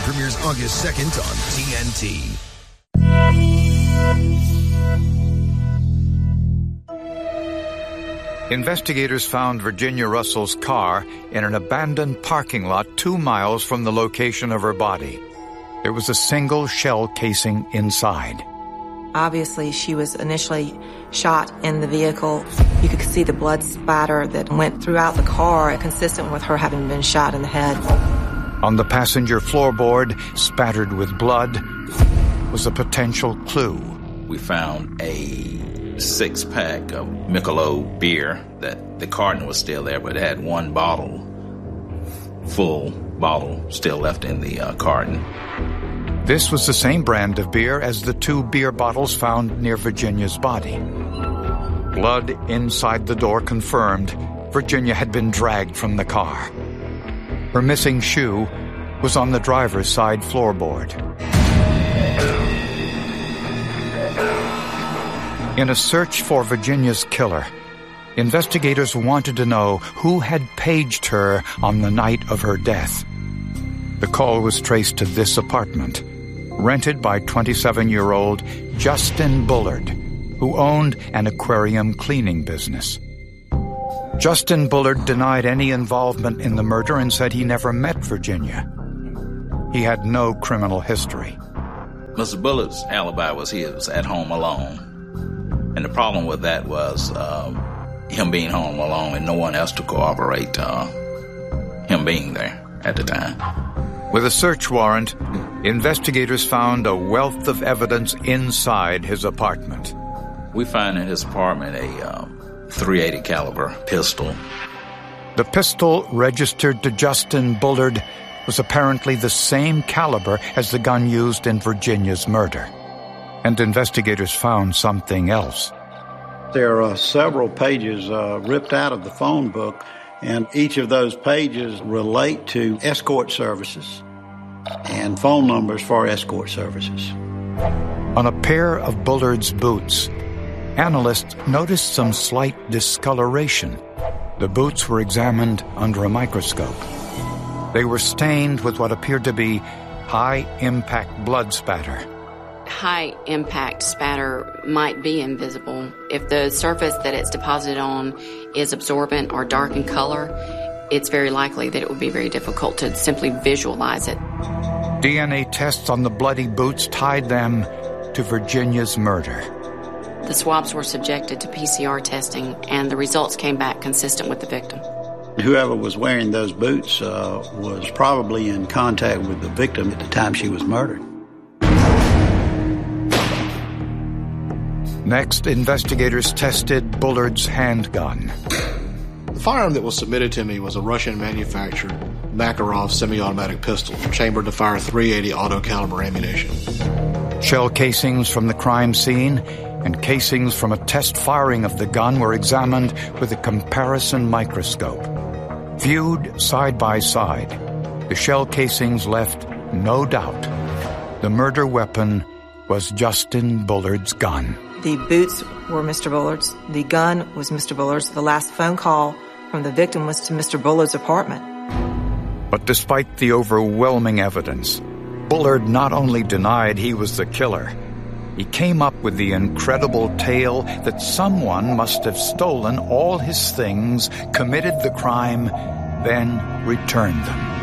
premieres August 2nd on TNT. Investigators found Virginia Russell's car in an abandoned parking lot 2 miles from the location of her body. There was a single shell casing inside. Obviously, she was initially shot in the vehicle. You could see the blood spatter that went throughout the car, consistent with her having been shot in the head. On the passenger floorboard, spattered with blood, was a potential clue. We found a 6-pack of Michelob beer that the carton was still there, but it had one bottle, full bottle, still left in the carton. This was the same brand of beer as the 2 beer bottles found near Virginia's body. Blood inside the door confirmed Virginia had been dragged from the car. Her missing shoe was on the driver's side floorboard. In a search for Virginia's killer, investigators wanted to know who had paged her on the night of her death. The call was traced to this apartment, rented by 27-year-old Justin Bullard, who owned an aquarium cleaning business. Justin Bullard denied any involvement in the murder and said he never met Virginia. He had no criminal history. Mr. Bullard's alibi was he was at home alone. And the problem with that was him being home alone and no one else to corroborate him being there at the time. With a search warrant, investigators found a wealth of evidence inside his apartment. We find in his apartment a .380 caliber pistol. The pistol registered to Justin Bullard was apparently the same caliber as the gun used in Virginia's murder. And investigators found something else. There are several pages ripped out of the phone book, and each of those pages relate to escort services and phone numbers for escort services. On a pair of Bullard's boots, analysts noticed some slight discoloration. The boots were examined under a microscope. They were stained with what appeared to be high-impact blood spatter. High-impact spatter might be invisible. If the surface that it's deposited on is absorbent or dark in color, it's very likely that it would be very difficult to simply visualize it. DNA tests on the bloody boots tied them to Virginia's murder. The swabs were subjected to PCR testing, and the results came back consistent with the victim. Whoever was wearing those boots was probably in contact with the victim at the time she was murdered. Next, investigators tested Bullard's handgun. The firearm that was submitted to me was a Russian-manufactured Makarov semi-automatic pistol, chambered to fire .380 auto-caliber ammunition. Shell casings from the crime scene and casings from a test firing of the gun were examined with a comparison microscope. Viewed side by side, the shell casings left no doubt. The murder weapon was Justin Bullard's gun. The boots were Mr. Bullard's. The gun was Mr. Bullard's. The last phone call from the victim was to Mr. Bullard's apartment. But despite the overwhelming evidence, Bullard not only denied he was the killer, he came up with the incredible tale that someone must have stolen all his things, committed the crime, then returned them.